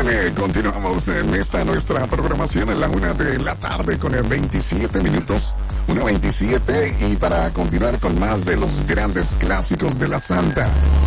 Bien, continuamos en esta nuestra programación en la 1 de la tarde con 27 minutos, 1:27, y para continuar con más de los grandes clásicos de la Santa.